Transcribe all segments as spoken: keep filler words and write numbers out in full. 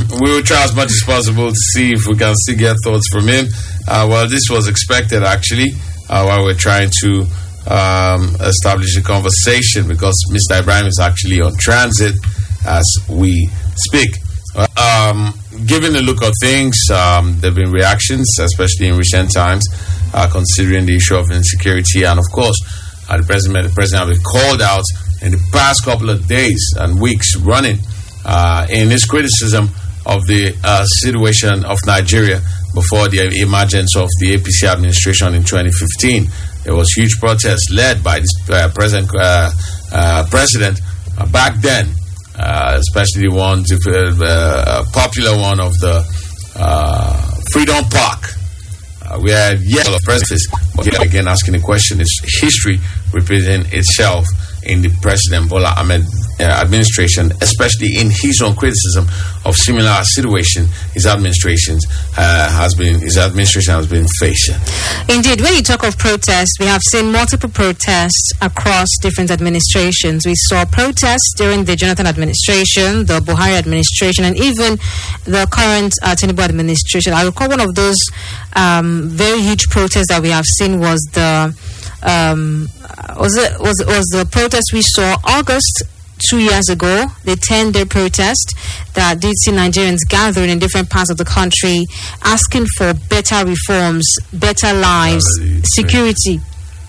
we will try as much as possible to see if we can still get thoughts from him. Uh, well, this was expected, actually, uh, while we're trying to um, establish a conversation, because Mister Ibrahim is actually on transit as we speak. Um, given the look of things, um, there have been reactions, especially in recent times, uh, considering the issue of insecurity. And, of course, uh, the president, the president has been called out in the past couple of days and weeks running uh, in his criticism of the uh, situation of Nigeria before the emergence of the A P C administration in twenty fifteen. There was huge protests led by this uh, present uh, uh, president uh, back then, uh, especially the one, uh, uh, popular one of the uh, Freedom Park, uh, where yellow presidents, but again asking the question, is history repeating itself in the President Bola Ahmed uh, administration, especially in his own criticism of similar situation his administrations uh, has been his administration has been facing. Indeed, when you talk of protests, we have seen multiple protests across different administrations. We saw protests during the Jonathan administration, the Buhari administration, and even the current uh, Tinubu administration. I recall one of those um, very huge protests that we have seen was the um, was it was was the protest we saw August two years ago, the ten-day protest that did see Nigerians gathering in different parts of the country asking for better reforms, better lives, uh, security.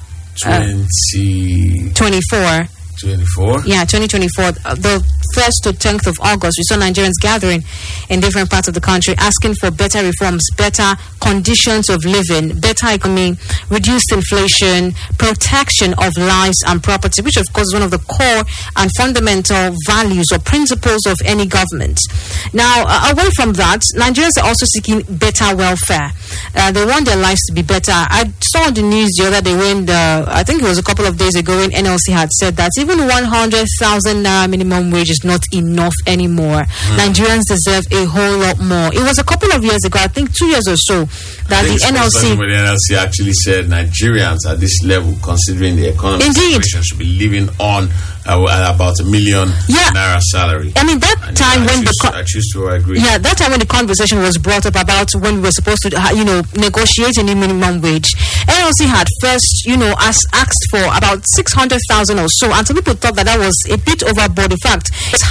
twenty twenty-four twenty-four Yeah, twenty twenty-four Uh, the first to tenth of August, we saw Nigerians gathering in different parts of the country asking for better reforms, better conditions of living, better economy, reduced inflation, protection of lives and property, which of course is one of the core and fundamental values or principles of any government. Now, uh, away from that, Nigerians are also seeking better welfare. Uh, they want their lives to be better. I saw on the news the other day when, the, I think it was a couple of days ago, when N L C had said that even one hundred thousand naira minimum wage is not enough anymore. Mm. Nigerians deserve a whole lot more. It was a couple of years ago, I think two years or so, that the N L C... the N L C actually said Nigerians at this level, considering the economic Indeed. situation, should be living on uh, about a million yeah. naira salary. I mean, that and time I when choose, the... Co- I choose to agree. Yeah, that time when the conversation was brought up about when we were supposed to, uh, you know, negotiate a new minimum wage, N L C had first, you know, as asked for about six hundred thousand or so, and some people thought that that was a bit overboard. In fact,